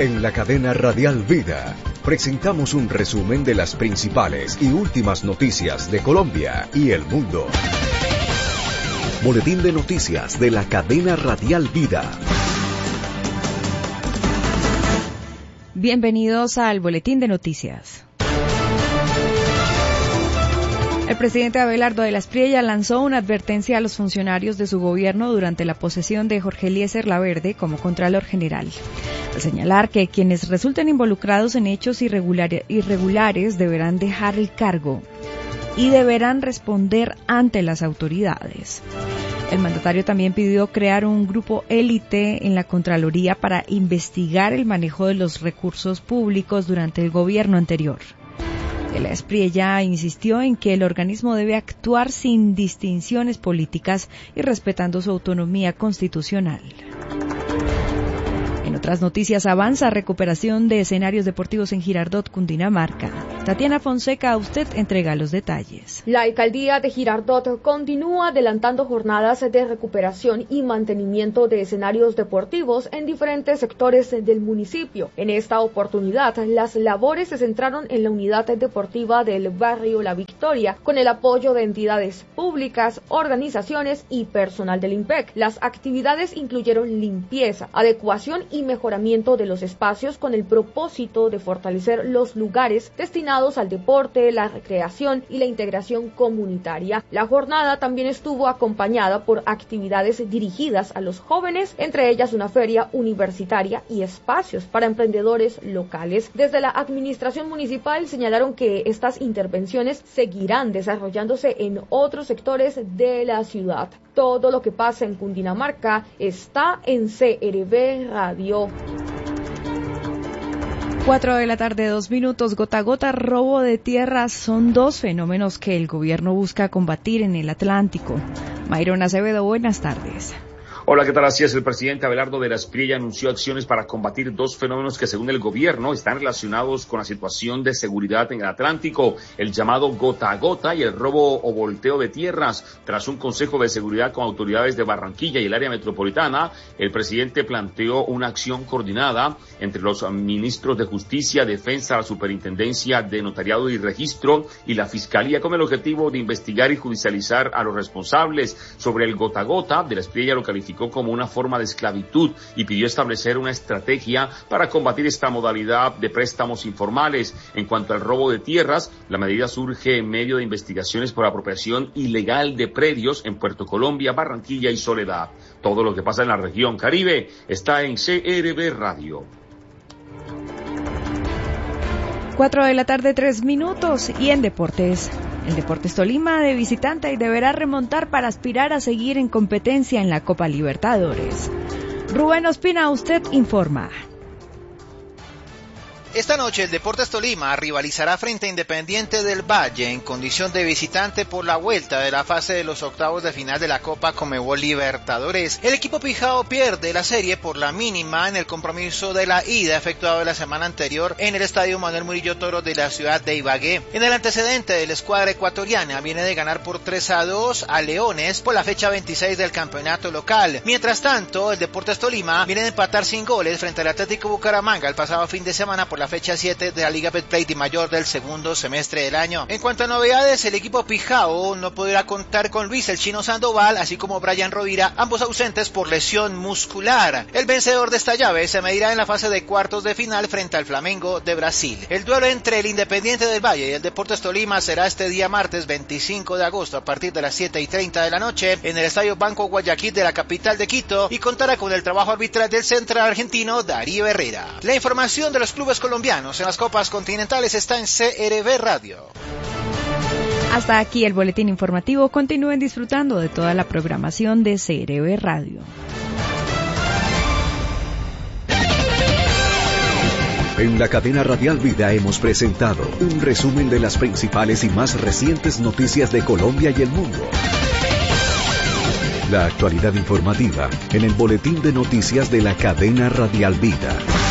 En la cadena Radial Vida presentamos un resumen de las principales y últimas noticias de Colombia y el mundo. Boletín de noticias de la cadena Radial Vida. Bienvenidos al Boletín de Noticias. El presidente Abelardo de la Espriella lanzó una advertencia a los funcionarios de su gobierno durante la posesión de Jorge Eliezer Laverde como Contralor General, al señalar que quienes resulten involucrados en hechos irregulares deberán dejar el cargo y deberán responder ante las autoridades. El mandatario también pidió crear un grupo élite en la Contraloría para investigar el manejo de los recursos públicos durante el gobierno anterior. De la Espriella insistió en que el organismo debe actuar sin distinciones políticas y respetando su autonomía constitucional. En otras noticias, avanza recuperación de escenarios deportivos en Girardot, Cundinamarca. Tatiana Fonseca, usted entrega los detalles. La alcaldía de Girardot continúa adelantando jornadas de recuperación y mantenimiento de escenarios deportivos en diferentes sectores del municipio. En esta oportunidad, las labores se centraron en la unidad deportiva del barrio La Victoria, con el apoyo de entidades públicas, organizaciones y personal del IMPEC. Las actividades incluyeron limpieza, adecuación y mejoramiento de los espacios con el propósito de fortalecer los lugares destinados al deporte, la recreación y la integración comunitaria. La jornada también estuvo acompañada por actividades dirigidas a los jóvenes, entre ellas una feria universitaria y espacios para emprendedores locales. Desde la administración municipal señalaron que estas intervenciones seguirán desarrollándose en otros sectores de la ciudad. Todo lo que pasa en Cundinamarca está en CRB Radio. 4 de la tarde, 2 minutos. Gota a gota, robo de tierras son dos fenómenos que el gobierno busca combatir en el Atlántico. Mayron Acevedo, buenas tardes. Hola, ¿qué tal? Así es, el presidente Abelardo de la Espriella anunció acciones para combatir dos fenómenos que, según el gobierno, están relacionados con la situación de seguridad en el Atlántico, el llamado gota a gota y el robo o volteo de tierras. Tras un consejo de seguridad con autoridades de Barranquilla y el área metropolitana, el presidente planteó una acción coordinada entre los ministros de Justicia, Defensa, la Superintendencia de Notariado y Registro y la Fiscalía, con el objetivo de investigar y judicializar a los responsables. Sobre el gota a gota, de la Espriella lo calificó como una forma de esclavitud y pidió establecer una estrategia para combatir esta modalidad de préstamos informales. En cuanto al robo de tierras, la medida surge en medio de investigaciones por apropiación ilegal de predios en Puerto Colombia, Barranquilla y Soledad. Todo lo que pasa en la región Caribe está en CRB Radio. 4 de la tarde, 3 minutos, y en deportes. El Deportes Tolima de visitante y deberá remontar para aspirar a seguir en competencia en la Copa Libertadores. Rubén Ospina, usted informa. Esta noche el Deportes Tolima rivalizará frente a Independiente del Valle en condición de visitante por la vuelta de la fase de los octavos de final de la Copa Conmebol Libertadores. El equipo pijao pierde la serie por la mínima en el compromiso de la ida efectuado la semana anterior en el Estadio Manuel Murillo Toro de la ciudad de Ibagué. En el antecedente de la escuadra ecuatoriana viene de ganar por 3-2 a Leones por la fecha 26 del campeonato local. Mientras tanto, el Deportes Tolima viene de empatar sin goles frente al Atlético Bucaramanga el pasado fin de semana por la fecha 7 de la Liga Betplay de Mayor del segundo semestre del año. En cuanto a novedades, el equipo pijao no podrá contar con Luis el Chino Sandoval, así como Brian Rovira, ambos ausentes por lesión muscular. El vencedor de esta llave se medirá en la fase de cuartos de final frente al Flamengo de Brasil. El duelo entre el Independiente del Valle y el Deportes Tolima será este día martes 25 de agosto a partir de las 7:30 de la noche en el Estadio Banco Guayaquil de la capital de Quito y contará con el trabajo arbitral del central argentino Darío Herrera. La información de los clubes colombianos en las copas continentales está en CRB Radio. Hasta aquí el boletín informativo. Continúen disfrutando de toda la programación de CRB Radio. En la cadena Radial Vida hemos presentado un resumen de las principales y más recientes noticias de Colombia y el mundo. La actualidad informativa en el boletín de noticias de la cadena Radial Vida.